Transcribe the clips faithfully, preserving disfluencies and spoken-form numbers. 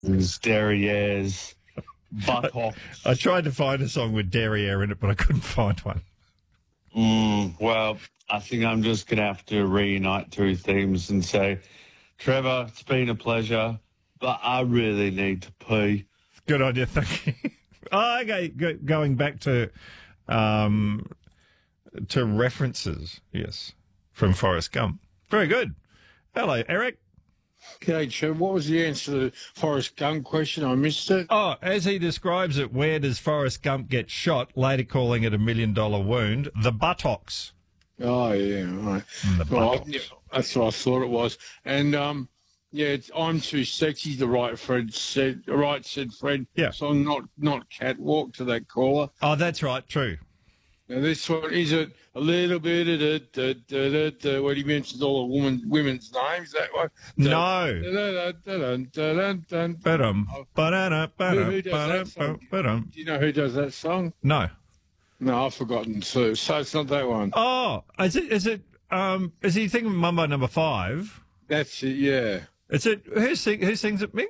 There's derrieres, buttocks. I tried to find a song with derriere in it, but I couldn't find one. Mm, well, I think I'm just going to have to reunite two themes and say, Trevor, it's been a pleasure, but I really need to pee. Good idea, thank you. Oh, okay, go, going back to um, to references, yes, from Forrest Gump. Very good. Hello, Eric. G'day, Trevor. What was the answer to the Forrest Gump question? I missed it. Oh, as he describes it, where does Forrest Gump get shot, later calling it a million-dollar wound? The buttocks. Oh, yeah, right. The Well, buttocks. yeah, that's what I thought it was. And, um, yeah, it's, I'm too sexy, the right Fred said, right said Fred. Yeah. So I'm not, not catwalk to that caller. Oh, that's right, true. Now, this one, is it a little bit of the, the, the, the, the when he mentions all the woman, women's names, that one? No. Dun-dun-dun-dun-dun-dun. Ba-dum, ba-da-da, Who ba-dum, does that song? ba-dum, ba-dum. Do you know who does that song? No. No, I've forgotten too. So it's not that one. Oh, is it, is it, um, is he thinking Mumbo number five? That's it, yeah. Is it, who, sing, who sings it, Mick?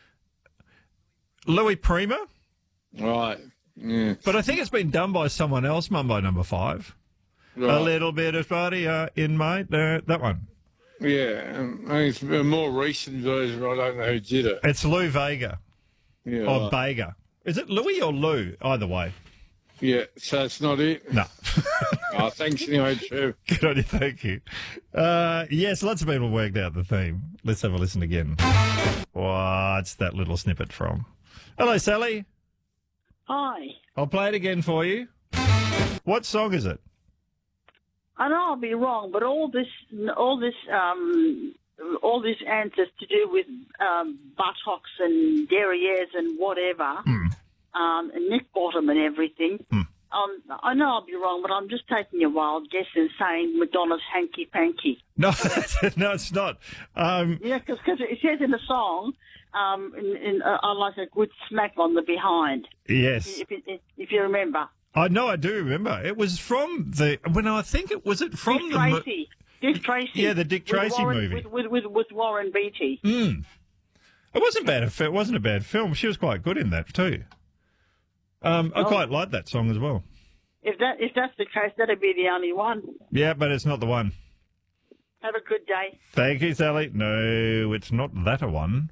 Louis Prima? Right. Yeah. But I think it's been done by someone else, Mumbo number five. Right. A little bit of body uh, in my, uh, that one. Yeah. Um, I think it's a more recent version. I don't know who did it. It's Lou Vega. Yeah. Or right. Vega. Is it Louis or Lou? Either way. Yeah. So it's not it. No. Oh, thanks anyway, Trev. Good on you, thank you. Uh, yes, lots of people worked out the theme. Let's have a listen again. What's that little snippet from? Hello, Sally. Hi. I'll play it again for you. What song is it? I know I'll be wrong, but all this, all this, um, all this answers to do with um, buttocks and derrieres and whatever, Mm. um, and neck bottom and everything. Mm. Um, I know I'll be wrong, but I'm just taking a wild guess and saying Madonna's Hanky Panky. No, no, it's not. Um, Yeah, because it says in the song, um, in, in, uh, I like a good smack on the behind. yes. If, if, if you remember. I know, I do remember. It was from the, when I think it was it from Dick the... mo- Tracy. Dick Tracy. Yeah, the Dick With Tracy Warren- movie. With, with, with, with Warren Beatty. Mm. It wasn't bad. It wasn't a bad film. She was quite good in that too. Um, I Oh. quite like that song as well. If that if that's the case, that'd be the only one. Yeah, but it's not the one. Have a good day. Thank you, Sally. No, it's not that a one.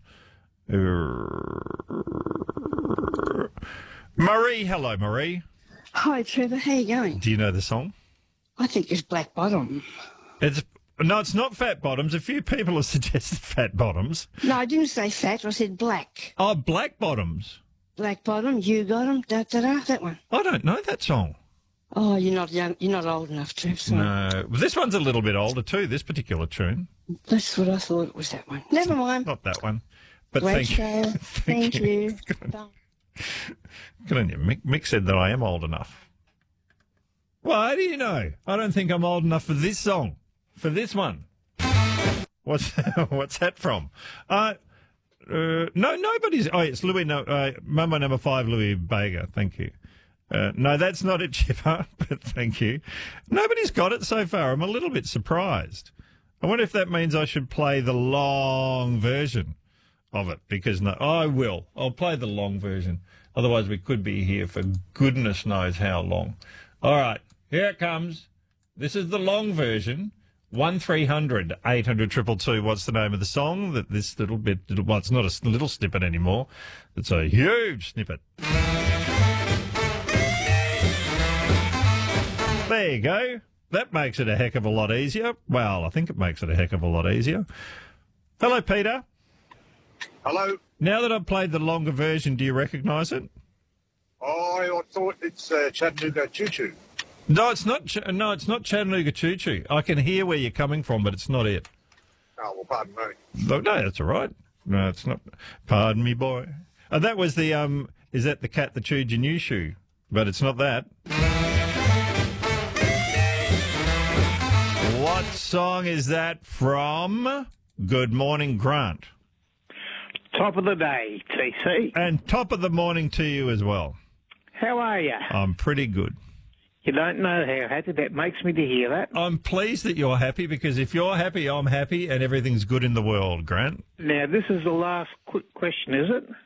Marie, hello, Marie. Hi, Trevor. How you going? Do you know the song? I think it's Black Bottom. It's no, it's not Fat Bottoms. A few people have suggested Fat Bottoms. No, I didn't say fat. I said black. Oh, Black Bottoms. Black Bottom, you got 'em, da da da. That one. I don't know that song. Oh, you're not young. You're not old enough, Trev. So No, this one's a little bit older too. This particular tune, that's what I thought it was. That one. Never mind. not that one. But Great thank show. you. Thank you. Bye. Good on you. Mick, Mick said that I am old enough. Well, how do you know? I don't think I'm old enough for this song. For this one. What's what's that from? Uh, uh, no, nobody's. Oh, it's Louis. No, uh, Mumbo number five, Louis Vega. Thank you. Uh, no, that's not it, Chipper. But thank you. Nobody's got it so far. I'm a little bit surprised. I wonder if that means I should play the long version of it, because no, I will. I'll play the long version. Otherwise, we could be here for goodness knows how long. All right, here it comes. This is the long version. One three hundred eight hundred two two two. What's the name of the song? That this little bit. Well, it's not a little snippet anymore. It's a huge snippet. There you go. That makes it a heck of a lot easier. Well, I think it makes it a heck of a lot easier. Hello, Peter. Hello. Now that I've played the longer version, do you recognise it? Oh, I thought it's uh, Chattanooga Choo Choo. No, it's not. Ch- no, it's not Chattanooga Choo Choo. I can hear where you're coming from, but it's not it. Oh, well, pardon me. No, no, that's all right. No, it's not. Pardon me, boy. And that was the um. Is that the cat that chewed your new shoe? But it's not that. What song is that from? Good morning, Grant. Top of the day, T C. And top of the morning to you as well. How are you? I'm pretty good. You don't know how happy that makes me to hear that. I'm pleased that you're happy, because if you're happy, I'm happy, and everything's good in the world, Grant. Now, this is the last quick question, is it?